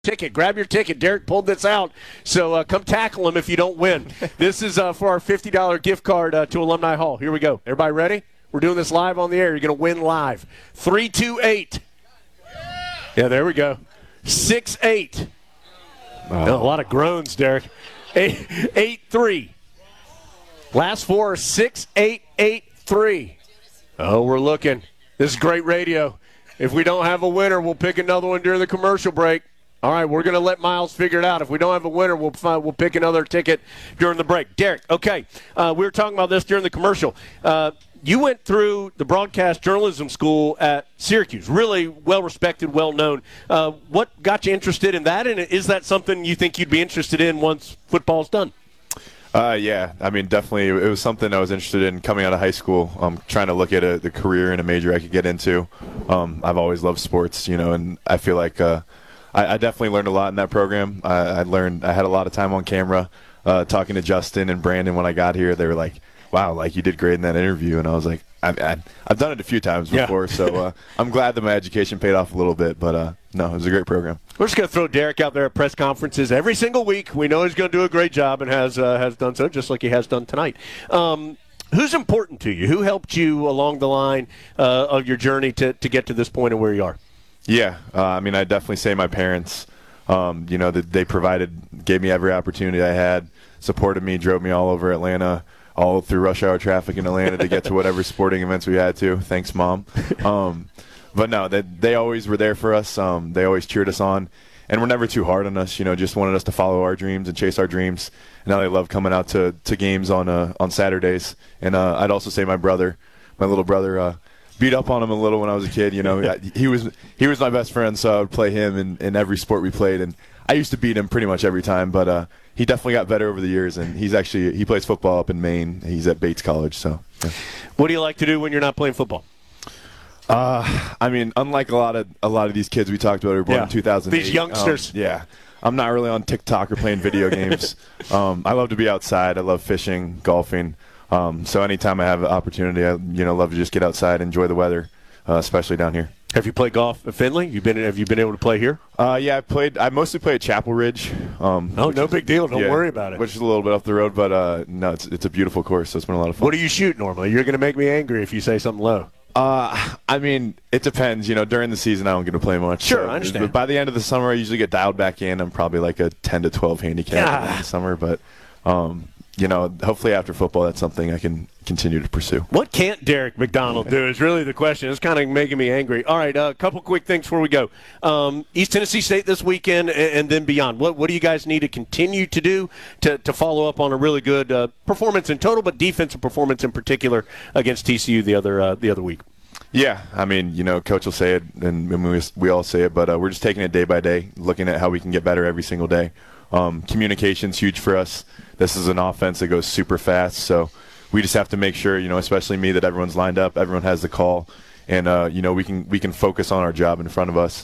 ticket. Grab your ticket. Derek pulled this out, so come tackle him if you don't win. This is for our $50 gift card to Alumni Hall. Here we go. Everybody ready? We're doing this live on the air. You're going to win live. 328. Yeah, there we go. 68. A lot of groans, Derek. 83. Last four are 6883. Oh, we're looking. This is great radio. If we don't have a winner, we'll pick another one during the commercial break. All right, we're going to let Miles figure it out. If we don't have a winner, we'll pick another ticket during the break. Derek, okay, we were talking about this during the commercial. You went through the broadcast journalism school at Syracuse, really well-respected, well-known. What got you interested in that, and is that something you think you'd be interested in once football's done? Yeah, I mean, definitely it was something I was interested in coming out of high school, trying to look at the career and a major I could get into. I've always loved sports, and I feel like I definitely learned a lot in that program. I had a lot of time on camera talking to Justin and Brandon when I got here. They were like, wow, like you did great in that interview. And I was like, I've done it a few times before, so I'm glad that my education paid off a little bit. But, no, it was a great program. We're just going to throw Derek out there at press conferences every single week. We know he's going to do a great job and has done so, just like he has done tonight. Who's important to you? Who helped you along the line of your journey to get to this point and where you are? Yeah, I mean, I definitely say my parents. That they gave me every opportunity I had, supported me, drove me all over Atlanta, all through rush hour traffic in Atlanta to get to whatever sporting events we had to. Thanks, Mom. But no, they always were there for us. They always cheered us on, and were never too hard on us. Just wanted us to follow our dreams and chase our dreams. And now they love coming out to games on Saturdays. And I'd also say my little brother, beat up on him a little when I was a kid. He was my best friend, so I would play him in every sport we played, and I used to beat him pretty much every time. But he definitely got better over the years, and he plays football up in Maine. He's at Bates College. So, yeah. What do you like to do when you're not playing football? I mean, unlike a lot of these kids we talked about who were born in 2008. These youngsters. I'm not really on TikTok or playing video games. I love to be outside. I love fishing, golfing. So anytime I have an opportunity, I love to just get outside, enjoy the weather, especially down here. Have you played golf at Findlay? Have you been able to play here? Yeah, I mostly play at Chapel Ridge. No big deal. Don't worry about it. Which is a little bit off the road, but no, it's a beautiful course, so it's been a lot of fun. What do you shoot normally? You're going to make me angry if you say something low. I mean, it depends. During the season, I don't get to play much. Sure, I understand. But by the end of the summer, I usually get dialed back in. I'm probably like a 10 to 12 handicap in the summer, but hopefully after football, that's something I can continue to pursue. What can't Derek McDonald do is really the question. It's kind of making me angry. All right, a couple quick things before we go. East Tennessee State this weekend and then beyond. What do you guys need to continue to do to follow up on a really good performance in total, but defensive performance in particular against TCU the other week? Yeah, I mean, Coach will say it, and we all say it, but we're just taking it day by day, looking at how we can get better every single day. Communication's huge for us. This is an offense that goes super fast, so we just have to make sure, especially me, that everyone's lined up, everyone has the call, and we can focus on our job in front of us.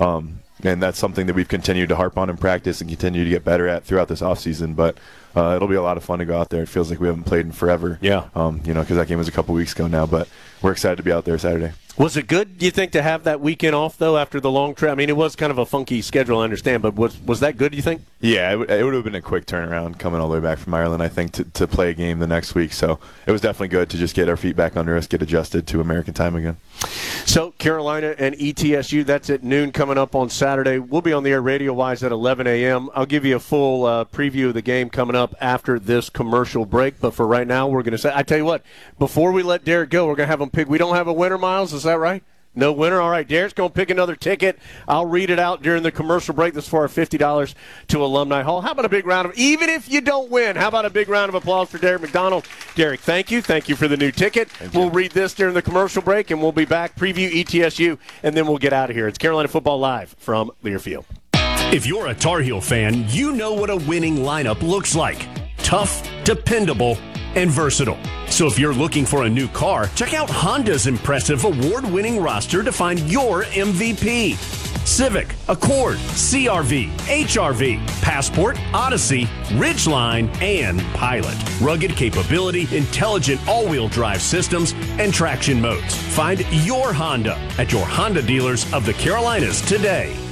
And that's something that we've continued to harp on in practice and continue to get better at throughout this offseason. But it'll be a lot of fun to go out there. It feels like we haven't played in forever. Yeah. Because that game was a couple weeks ago now. But we're excited to be out there Saturday. Was it good, do you think, to have that weekend off, though, after the long trip? I mean, it was kind of a funky schedule, I understand, but was that good, do you think? Yeah, it would have been a quick turnaround coming all the way back from Ireland, I think, to play a game the next week. So it was definitely good to just get our feet back under us, get adjusted to American time again. So Carolina and ETSU, that's at noon coming up on Saturday. We'll be on the air radio-wise at 11 a.m. I'll give you a full preview of the game coming up after this commercial break. But for right now, we're going to say, I tell you what, before we let Derek go, we're going to have him pick. We don't have a winner, Miles, is that right? No winner? All right, Derek's going to pick another ticket. I'll read it out during the commercial break. This is for our $50 to Alumni Hall. How about a big round of, even if you don't win, how about a big round of applause for Derek McDonald? Derek, thank you. Thank you for the new ticket. We'll read this during the commercial break, and we'll be back, preview ETSU, and then we'll get out of here. It's Carolina Football Live from Learfield. If you're a Tar Heel fan, you know what a winning lineup looks like. Tough, dependable, and versatile. So if you're looking for a new car, check out Honda's impressive award-winning roster to find your MVP. Civic, Accord, CRV, HRV, Passport, Odyssey, Ridgeline, and Pilot. Rugged capability, intelligent all-wheel drive systems, and traction modes. Find your Honda at your Honda dealers of the Carolinas today.